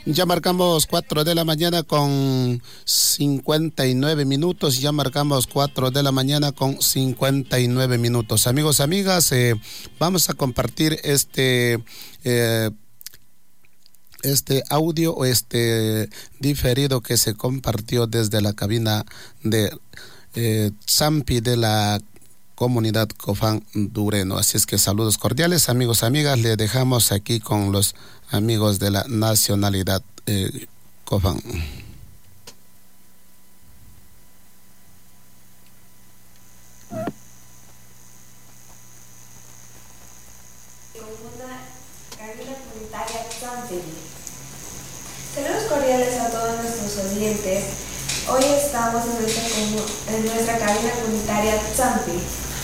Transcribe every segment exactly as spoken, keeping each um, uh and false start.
Ya marcamos cuatro de la mañana con cincuenta y nueve minutos. Ya marcamos cuatro de la mañana con cincuenta y nueve minutos. Amigos, amigas, eh, vamos a compartir este... Eh, este audio o este diferido que se compartió desde la cabina de eh, Zampi de la comunidad Cofán Dureno. Así es que saludos cordiales, amigos, amigas. Le dejamos aquí con los amigos de la nacionalidad eh, Cofán. Saludos cordiales a todos nuestros oyentes. Hoy estamos en nuestra, en nuestra cabina comunitaria Zampi.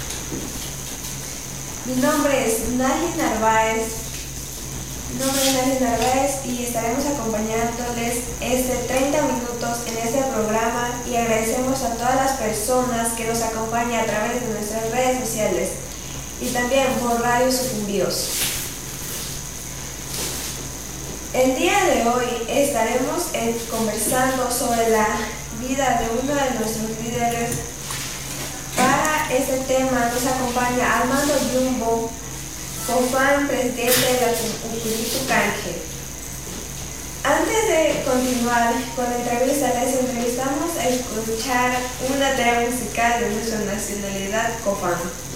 Mi nombre es Nali Narváez. Mi nombre es Nali Narváez y estaremos acompañándoles este treinta minutos en este programa y agradecemos a todas las personas que nos acompañan a través de nuestras redes sociales y también por Radio Sucumbíos. El día de hoy estaremos eh, conversando sobre la vida de uno de nuestros líderes. Para este tema nos acompaña Armando Yumbo, Cofán, presidente de la Ucuritu Canje. Antes de continuar con la entrevista, les entrevistamos a escuchar una tema musical de nuestra nacionalidad Cofán.